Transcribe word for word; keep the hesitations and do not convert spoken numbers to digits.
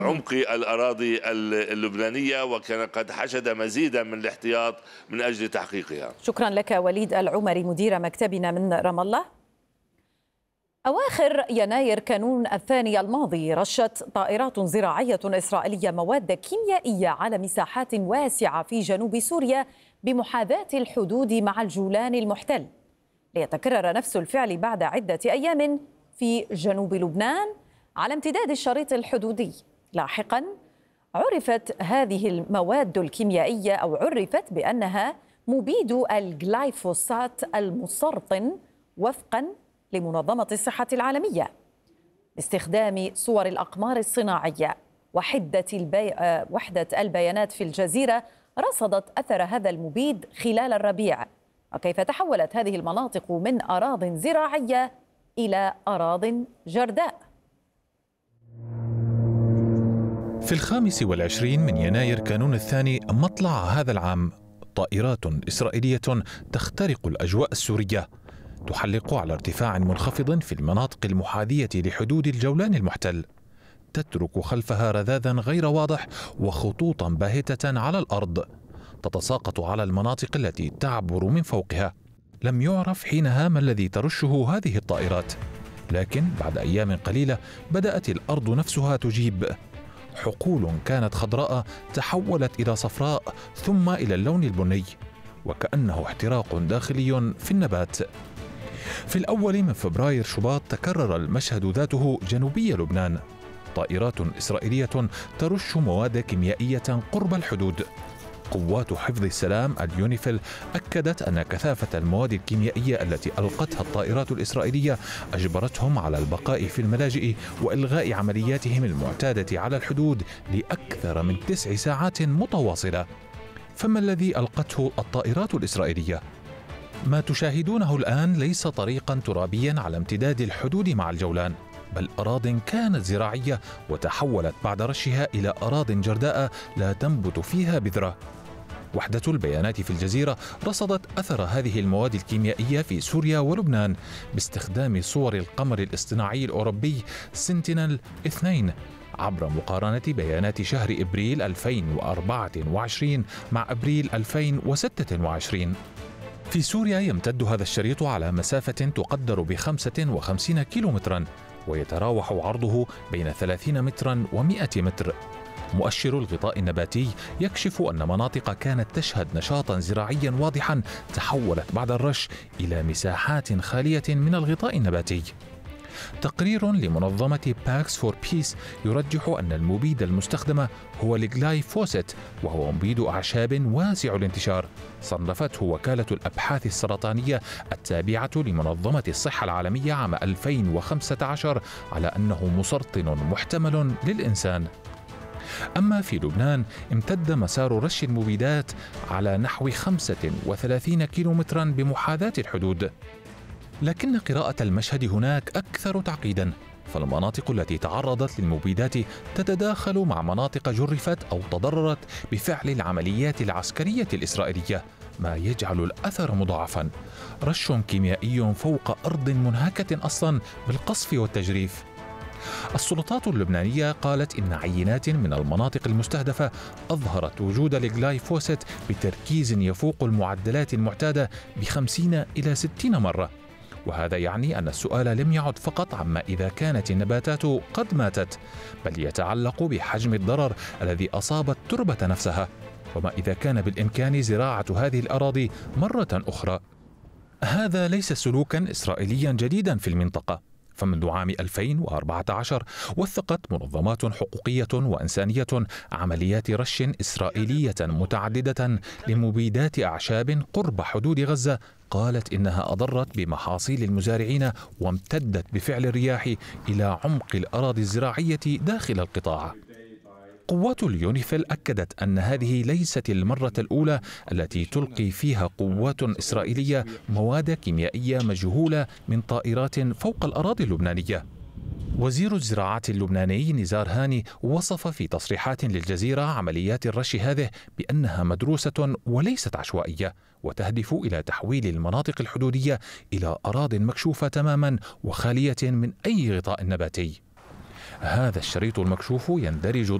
عمق الأراضي اللبنانية، وكان قد حشد مزيدا من الاحتياط من أجل تحقيقها. شكرا لك وليد العمري مدير مكتبنا من رام الله. أواخر يناير كانون الثاني الماضي رشت طائرات زراعية إسرائيلية مواد كيميائية على مساحات واسعة في جنوب سوريا بمحاذاة الحدود مع الجولان المحتل، ليتكرر نفس الفعل بعد عدة أيام في جنوب لبنان على امتداد الشريط الحدودي. لاحقا عرفت هذه المواد الكيميائية أو عرفت بأنها مبيد الجلايفوسات المسرطن وفقا لمنظمة الصحة العالمية باستخدام صور الأقمار الصناعية. وحدة, البي... وحدة البيانات في الجزيرة رصدت أثر هذا المبيد خلال الربيع، وكيف تحولت هذه المناطق من أراضٍ زراعية إلى أراضٍ جرداء. في الخامس والعشرين من يناير كانون الثاني مطلع هذا العام طائرات إسرائيلية تخترق الأجواء السورية، تحلق على ارتفاع منخفض في المناطق المحاذية لحدود الجولان المحتل، تترك خلفها رذاذا غير واضح وخطوطا باهتة على الأرض تتساقط على المناطق التي تعبر من فوقها. لم يعرف حينها ما الذي ترشه هذه الطائرات، لكن بعد أيام قليلة بدأت الأرض نفسها تجيب. حقول كانت خضراء تحولت إلى صفراء ثم إلى اللون البني، وكأنه احتراق داخلي في النبات. في الأول من فبراير شباط تكرر المشهد ذاته جنوبي لبنان، طائرات إسرائيلية ترش مواد كيميائية قرب الحدود. قوات حفظ السلام اليونيفيل أكدت أن كثافة المواد الكيميائية التي ألقتها الطائرات الإسرائيلية أجبرتهم على البقاء في الملاجئ وإلغاء عملياتهم المعتادة على الحدود لأكثر من تسع ساعات متواصلة. فما الذي ألقته الطائرات الإسرائيلية؟ ما تشاهدونه الآن ليس طريقا ترابيا على امتداد الحدود مع الجولان، بل أراضٍ كانت زراعية وتحولت بعد رشها إلى أراضٍ جرداء لا تنبت فيها بذرة. وحدة البيانات في الجزيرة رصدت أثر هذه المواد الكيميائية في سوريا ولبنان باستخدام صور القمر الاصطناعي الأوروبي سنتينل اثنين عبر مقارنة بيانات شهر إبريل ألفين وأربعة وعشرين مع أبريل ألفين وستة وعشرين. في سوريا يمتد هذا الشريط على مسافة تقدر بخمسة وخمسين كيلومترا، ويتراوح عرضه بين ثلاثين مترا ومئة متر. مؤشر الغطاء النباتي يكشف أن مناطق كانت تشهد نشاطا زراعيا واضحا تحولت بعد الرش إلى مساحات خالية من الغطاء النباتي. تقرير لمنظمة باكس فور بيس يرجح أن المبيد المستخدم هو الجلايفوسات، وهو مبيد أعشاب واسع الانتشار. صنفته وكالة الأبحاث السرطانية التابعة لمنظمة الصحة العالمية عام ألفين وخمسة عشر على أنه مسرطن محتمل للإنسان. أما في لبنان امتد مسار رش المبيدات على نحو خمسة وثلاثين كيلومترا بمحاذاة الحدود. لكن قراءة المشهد هناك أكثر تعقيدا، فالمناطق التي تعرضت للمبيدات تتداخل مع مناطق جرفت أو تضررت بفعل العمليات العسكرية الإسرائيلية، ما يجعل الأثر مضاعفا. رش كيميائي فوق أرض منهكة أصلا بالقصف والتجريف. السلطات اللبنانية قالت إن عينات من المناطق المستهدفة أظهرت وجود الجلايفوسات بتركيز يفوق المعدلات المعتادة بخمسين إلى ستين مرة. وهذا يعني أن السؤال لم يعد فقط عما إذا كانت النباتات قد ماتت، بل يتعلق بحجم الضرر الذي أصاب التربة نفسها، وما إذا كان بالإمكان زراعة هذه الأراضي مرة أخرى. هذا ليس سلوكا إسرائيليا جديدا في المنطقة، فمنذ عام ألفين وأربعة عشر وثقت منظمات حقوقية وإنسانية عمليات رش إسرائيلية متعددة لمبيدات أعشاب قرب حدود غزة، قالت إنها أضرت بمحاصيل المزارعين وامتدت بفعل الرياح إلى عمق الأراضي الزراعية داخل القطاع. قوات اليونيفيل أكدت أن هذه ليست المرة الأولى التي تلقي فيها قوات إسرائيلية مواد كيميائية مجهولة من طائرات فوق الأراضي اللبنانية. وزير الزراعة اللبناني نزار هاني وصف في تصريحات للجزيرة عمليات الرش هذه بأنها مدروسة وليست عشوائية، وتهدف إلى تحويل المناطق الحدودية إلى أراضٍ مكشوفة تماما وخالية من أي غطاء نباتي. هذا الشريط المكشوف يندرج